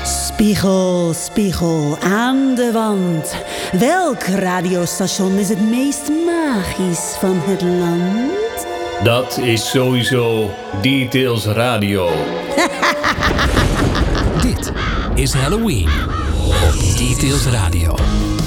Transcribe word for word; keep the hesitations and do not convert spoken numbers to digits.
Spiegel, spiegel aan de wand. Welk radiostation is het meest magisch van het land? Dat is sowieso Details Radio. Dit is Halloween op Details Radio.